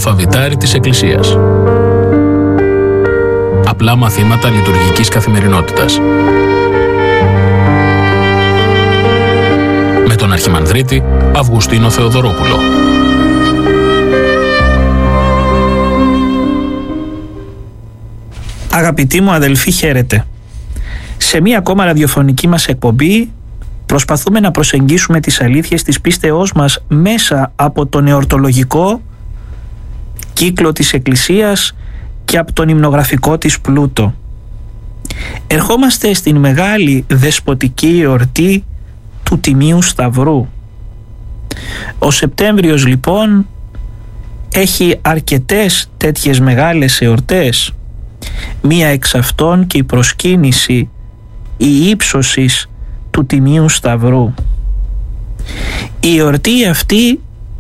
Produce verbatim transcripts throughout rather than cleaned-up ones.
αλφαβητάρι της Εκκλησίας. Απλά μαθήματα λειτουργικής καθημερινότητας. Με τον Αρχιμανδρίτη Αυγουστίνο Θεοδωρόπουλο. Αγαπητοί μου αδελφοί, χαίρετε. Σε μία ακόμα ραδιοφωνική μας εκπομπή προσπαθούμε να προσεγγίσουμε τις αλήθειες της πίστεώς μας μέσα από τον εορτολογικό κύκλο της Εκκλησίας και από τον υμνογραφικό της πλούτο. Ερχόμαστε στην μεγάλη δεσποτική εορτή του Τιμίου Σταυρού. Ο Σεπτέμβριος λοιπόν έχει αρκετές τέτοιες μεγάλες εορτές. Μία εξ αυτών και η προσκύνηση, η ύψωσης του Τιμίου Σταυρού. Η εορτή αυτή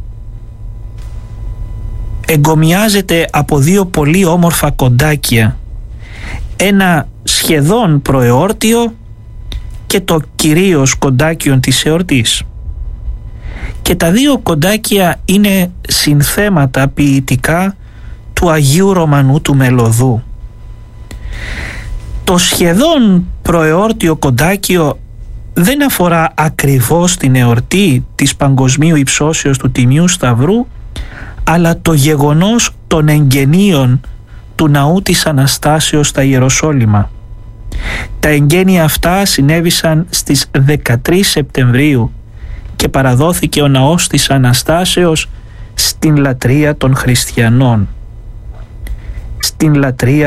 εγκομιάζεται από δύο πολύ όμορφα κοντάκια, ένα σχεδόν προεόρτιο και το κυρίως κοντάκιον της εορτής. Και τα δύο κοντάκια είναι συνθέματα ποιητικά του Αγίου Ρωμανού του Μελωδού. Το σχεδόν προεόρτιο κοντάκιο δεν αφορά ακριβώς την εορτή της παγκοσμίου υψώσεως του Τιμίου Σταυρού, αλλά το γεγονός των εγγενείων του ναού της Αναστάσεως στα Ιεροσόλυμα. Τα εγγένεια αυτά συνέβησαν στις δεκατρείς Σεπτεμβρίου και παραδόθηκε ο ναός της Αναστάσεως στην λατρεία των χριστιανών. Στην λατρεία